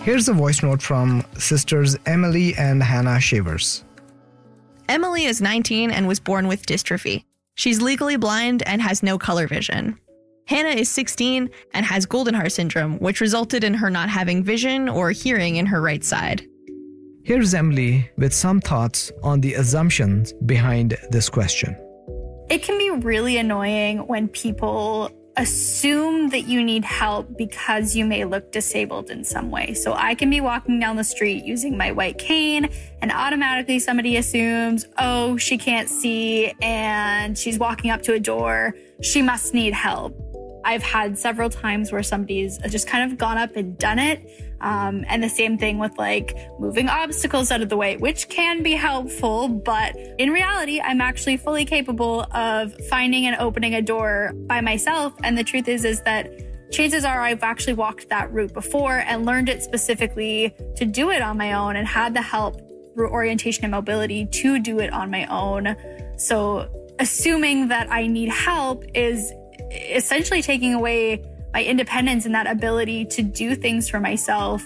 Here's a voice note from sisters Emily and Hannah Shavers. Emily is 19 and was born with dystrophy. She's legally blind and has no color vision. Hannah is 16 and has Goldenhar syndrome, which resulted in her not having vision or hearing in her right side. Here's Emily with some thoughts on the assumptions behind this question. It can be really annoying when people assume that you need help because you may look disabled in some way. So I can be walking down the street using my white cane and automatically somebody assumes, oh, she can't see and she's walking up to a door. She must need help. I've had several times where somebody's just kind of gone up and done it. And the same thing with like moving obstacles out of the way, which can be helpful. But in reality, I'm actually fully capable of finding and opening a door by myself. And the truth is that chances are I've actually walked that route before and learned it specifically to do it on my own and had the help through orientation and mobility to do it on my own. So assuming that I need help is essentially taking away my independence and that ability to do things for myself.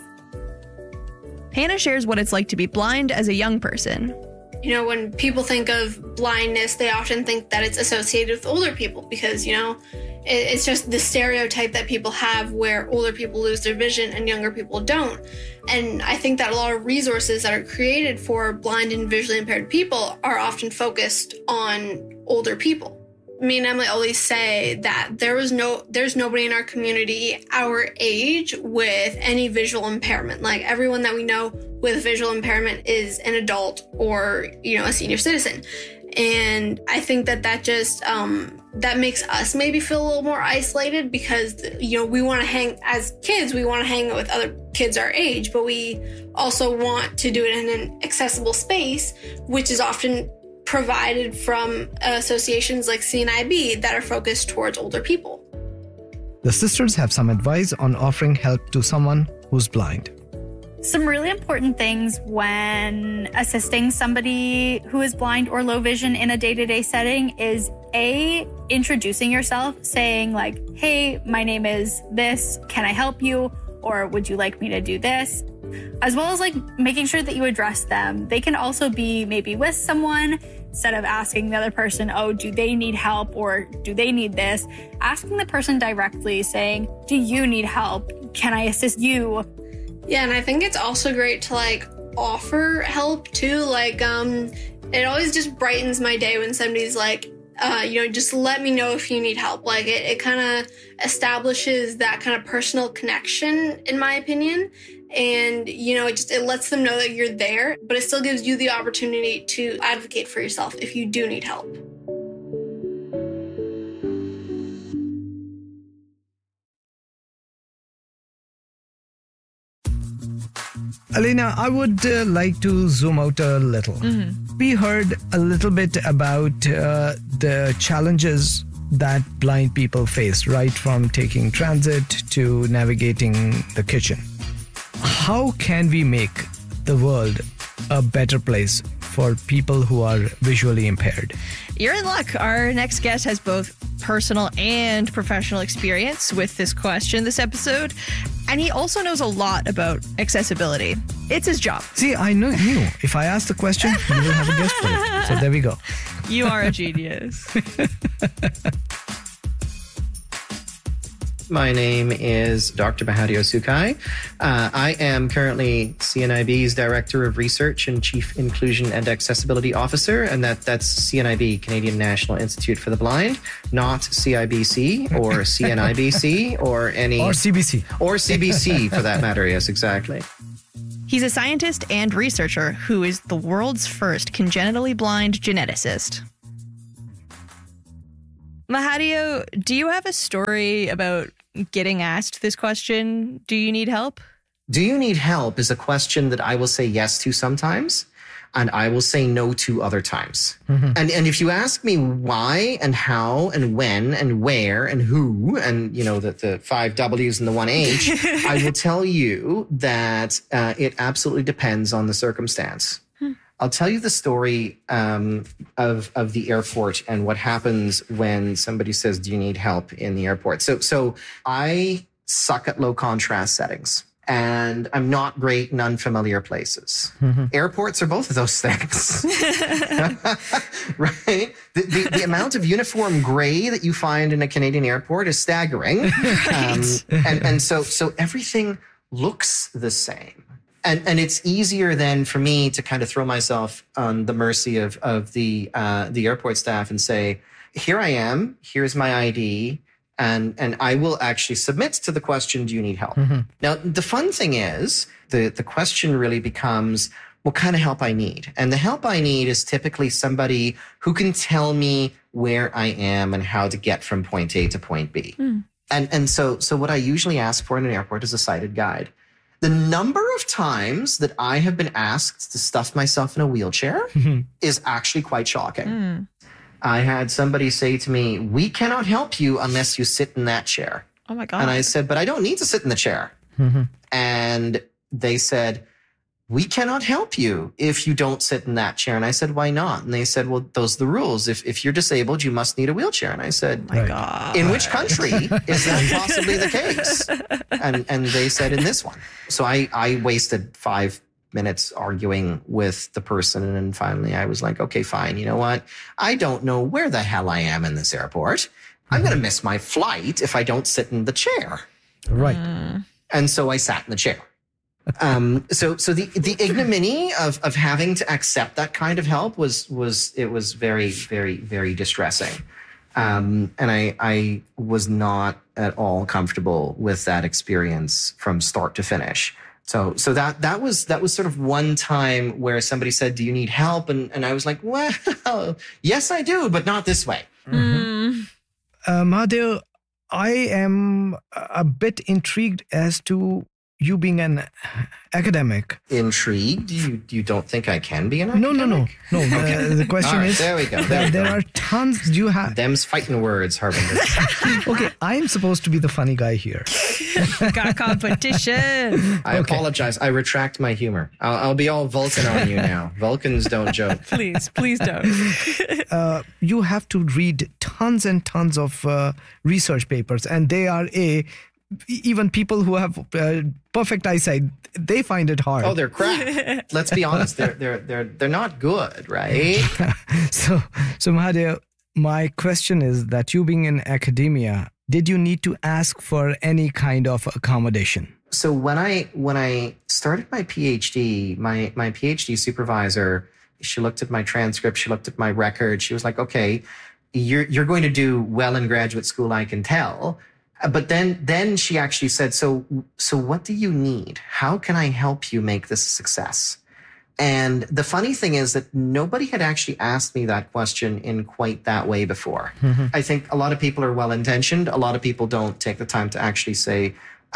Hannah shares what it's like to be blind as a young person. You know, when people think of blindness, they often think that it's associated with older people because, you know, it's just the stereotype that people have where older people lose their vision and younger people don't. And I think that a lot of resources that are created for blind and visually impaired people are often focused on older people. Me and Emily always say that there's nobody in our community our age with any visual impairment. Like everyone that we know with visual impairment is an adult or, you know, a senior citizen. And I think that just, that makes us maybe feel a little more isolated because, you know, we want to as kids, we want to hang out with other kids our age, but we also want to do it in an accessible space, which is often provided from associations like CNIB that are focused towards older people. The sisters have some advice on offering help to someone who's blind. Some really important things when assisting somebody who is blind or low vision in a day-to-day setting is introducing yourself, saying like, hey, my name is this, can I help you? Or would you like me to do this? As well as like making sure that you address them. They can also be maybe with someone instead of asking the other person, oh, do they need help or do they need this? Asking the person directly saying, do you need help? Can I assist you? Yeah, and I think it's also great to like offer help too. Like, it always just brightens my day when somebody's like, you know, just let me know if you need help. Like it kind of establishes that kind of personal connection, in my opinion. And, you know, it lets them know that you're there, but it still gives you the opportunity to advocate for yourself if you do need help. Elena, I would like to zoom out a little. Mm-hmm. We heard a little bit about the challenges that blind people face, right from taking transit to navigating the kitchen. How can we make the world a better place for people who are visually impaired? You're in luck. Our next guest has both personal and professional experience with this question this episode, and he also knows a lot about accessibility. It's his job. See, I knew if I ask the question, you will have a guest for it. So there we go. You are a genius. My name is Dr. Mahadio Sukai. I am currently CNIB's Director of Research and Chief Inclusion and Accessibility Officer, and that's CNIB, Canadian National Institute for the Blind, not CIBC or CNIBC or any... Or CBC. Or CBC, for that matter, yes, exactly. He's a scientist and researcher who is the world's first congenitally blind geneticist. Mahadio, do you have a story about getting asked this question? Do you need help? Do you need help is a question that I will say yes to sometimes, and I will say no to other times. Mm-hmm. And if you ask me why and how and when and where and who and, you know, the 5 W's and the 1 H, I will tell you that it absolutely depends on the circumstance. I'll tell you the story of the airport and what happens when somebody says, do you need help in the airport? So I suck at low contrast settings. and I'm not great in unfamiliar places. Airports are both of those things, right? The amount of uniform gray that you find in a Canadian airport is staggering. And so everything looks the same. And it's easier then for me to kind of throw myself on the mercy of the airport staff and say, here I am, here's my ID, and I will actually submit to the question, do you need help? Now, the fun thing is, the question really becomes, what kind of help I need? And the help I need is typically somebody who can tell me where I am and how to get from point A to point B. And so what I usually ask for in an airport is a sighted guide. The number of times that I have been asked to stuff myself in a wheelchair is actually quite shocking. I had somebody say to me, we cannot help you unless you sit in that chair. Oh my God. And I said, but I don't need to sit in the chair. And they said, we cannot help you if you don't sit in that chair. And I said, why not? And they said, well, those are the rules. If you're disabled, you must need a wheelchair. And I said, Oh my God. in which country is that possibly the case? And they said, in this one. So I wasted 5 minutes arguing with the person. And then finally I was like, okay, fine. You know what? I don't know where the hell I am in this airport. I'm going to miss my flight if I don't sit in the chair. Right. And so I sat in the chair. So the ignominy of having to accept that kind of help was very, very, very distressing. And I was not at all comfortable with that experience from start to finish. So that was sort of one time where somebody said, do you need help? And I was like, well, yes, I do, but not this way. Mahadev, I am a bit intrigued as to you being an academic. Intrigued? You don't think I can be an academic? No. The question is, there we go. There are tons. You have them's fighting words, Harvinder. Okay, I'm supposed to be the funny guy here. Got competition. I apologize. I retract my humor. I'll be all Vulcan on you now. Vulcans don't joke. Please don't. You have to read tons and tons of research papers, and they are even people who have perfect eyesight, they find it hard. Oh, they're crap. Let's be honest. They're not good, right? So Mahadev, my question is that you being in academia, did you need to ask for any kind of accommodation? So when I started my PhD, my PhD supervisor, she looked at my transcript, she looked at my record, she was like, okay, you're going to do well in graduate school, I can tell. But then she actually said, so what do you need? How can I help you make this a success? And the funny thing is that nobody had actually asked me that question in quite that way before. I think a lot of people are well-intentioned. A lot of people don't take the time to actually say,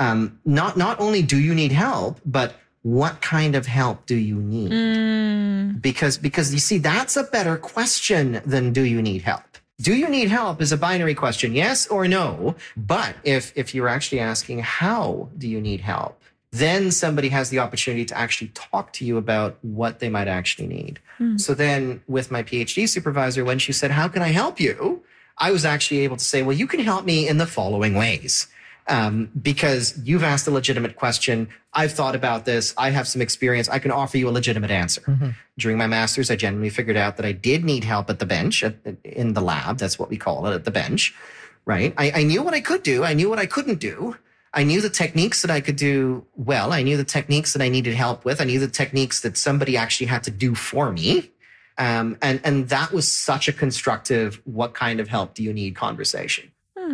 not only do you need help, but what kind of help do you need? Because you see, that's a better question than do you need help? Do you need help is a binary question, yes or no. But if you're actually asking, how do you need help? Then somebody has the opportunity to actually talk to you about what they might actually need. So then with my PhD supervisor, when she said, how can I help you? I was actually able to say, well, you can help me in the following ways. Because you've asked a legitimate question. I've thought about this. I have some experience. I can offer you a legitimate answer. During my master's, I genuinely figured out that I did need help at the bench, in the lab. That's what we call it, at the bench, right? I knew what I could do. I knew what I couldn't do. I knew the techniques that I could do well. I knew the techniques that I needed help with. I knew the techniques that somebody actually had to do for me. And that was such a constructive, what kind of help do you need conversation.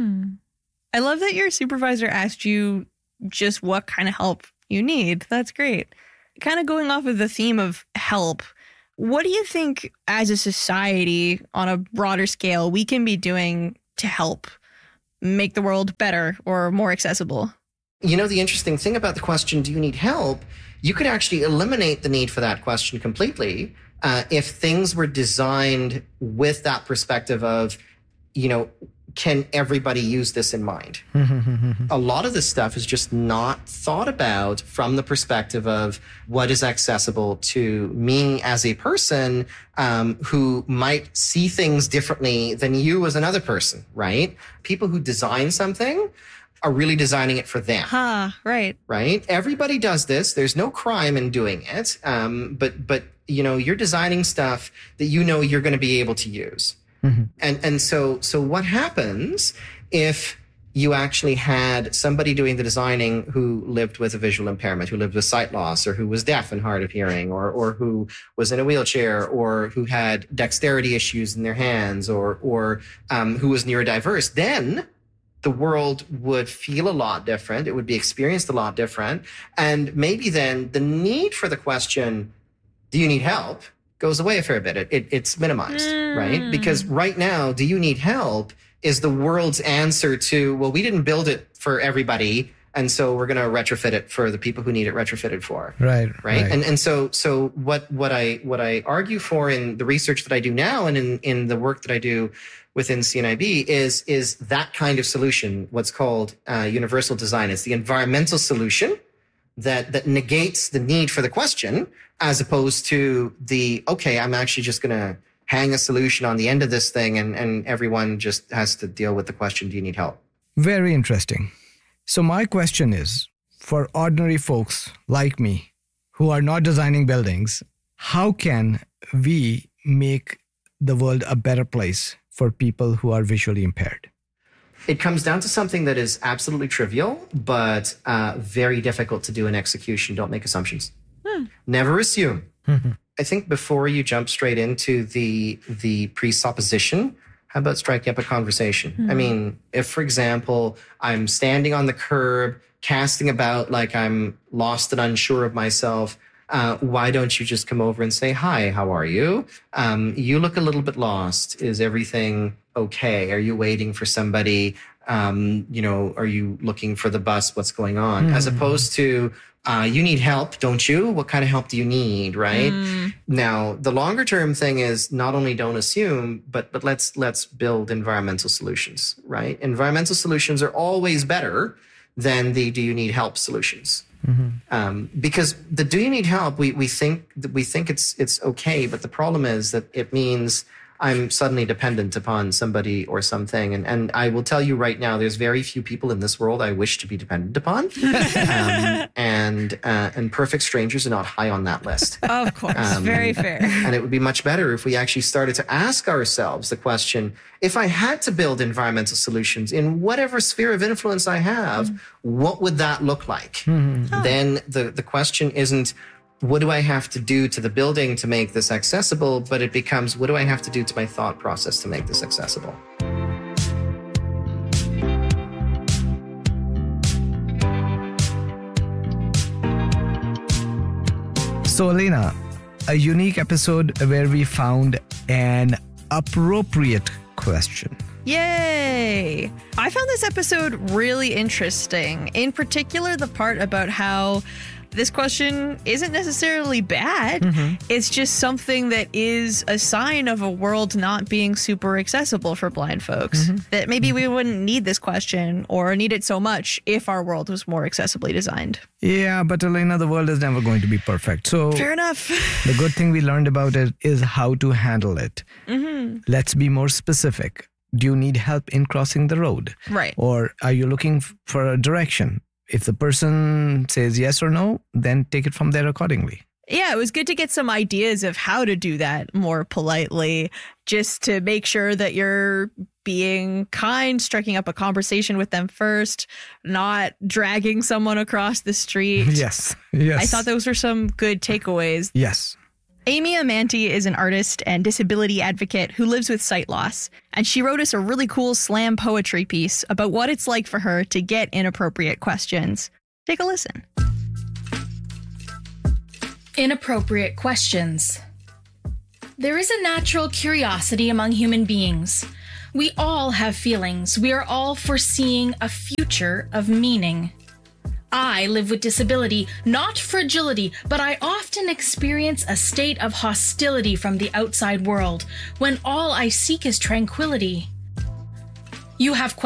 I love that your supervisor asked you just what kind of help you need. That's great. Kind of going off of the theme of help, what do you think as a society on a broader scale we can be doing to help make the world better or more accessible? You know, the interesting thing about the question, do you need help? You could actually eliminate the need for that question completely if things were designed with that perspective of, you know, can everybody use this in mind? A lot of this stuff is just not thought about from the perspective of what is accessible to me as a person who might see things differently than you as another person, right? People who design something are really designing it for them. Right. Right? Everybody does this. There's no crime in doing it. But you're designing stuff that you're going to be able to use. And so what happens if you actually had somebody doing the designing who lived with a visual impairment, who lived with sight loss, or who was deaf and hard of hearing, or who was in a wheelchair, or who had dexterity issues in their hands, or who was neurodiverse? Then the world would feel a lot different. It would be experienced a lot different. And maybe then the need for the question, do you need help, goes away a fair bit. It's minimized, right? Because right now, do you need help is the world's answer to, well, we didn't build it for everybody, and so we're going to retrofit it for the people who need it retrofitted for. Right. And so what I argue for in the research that I do now and in the work that I do within CNIB is that kind of solution, what's called universal design. It's the environmental solution that negates the need for the question, as opposed to I'm actually just going to hang a solution on the end of this thing, and everyone just has to deal with the question, do you need help? Very interesting. So my question is, for ordinary folks like me who are not designing buildings, how can we make the world a better place for people who are visually impaired? It comes down to something that is absolutely trivial, but very difficult to do in execution. Don't make assumptions. Never assume. I think before you jump straight into the presupposition, how about striking up a conversation? I mean, if, for example, I'm standing on the curb, casting about like I'm lost and unsure of myself, why don't you just come over and say, hi, how are you? You look a little bit lost. Is everything okay? Are you waiting for somebody? Are you looking for the bus? What's going on? As opposed to, you need help, don't you? What kind of help do you need, right? Now, the longer term thing is not only don't assume, but let's build environmental solutions, right? Environmental solutions are always better than the do you need help solutions. Because the do you need help, we think it's okay, but the problem is that it means I'm suddenly dependent upon somebody or something. And I will tell you right now, there's very few people in this world I wish to be dependent upon. And perfect strangers are not high on that list. Of course. Very fair. And it would be much better if we actually started to ask ourselves the question, if I had to build environmental solutions in whatever sphere of influence I have, what would that look like? Then the question isn't, what do I have to do to the building to make this accessible? But it becomes, what do I have to do to my thought process to make this accessible? So, Elena, a unique episode where we found an appropriate question. Yay! I found this episode really interesting. In particular, the part about how this question isn't necessarily bad. It's just something that is a sign of a world not being super accessible for blind folks. That maybe we wouldn't need this question or need it so much if our world was more accessibly designed. Yeah, but Elena, the world is never going to be perfect. So fair enough. The good thing we learned about it is how to handle it. Let's be more specific. Do you need help in crossing the road? Right. Or are you looking for a direction? If the person says yes or no, then take it from there accordingly. Yeah, it was good to get some ideas of how to do that more politely, just to make sure that you're being kind, striking up a conversation with them first, not dragging someone across the street. Yes. I thought those were some good takeaways. Yes. Amy Amanti is an artist and disability advocate who lives with sight loss, and she wrote us a really cool slam poetry piece about what it's like for her to get inappropriate questions. Take a listen. Inappropriate questions. There is a natural curiosity among human beings. We all have feelings. We are all foreseeing a future of meaning. I live with disability, not fragility, but I often experience a state of hostility from the outside world when all I seek is tranquility. You have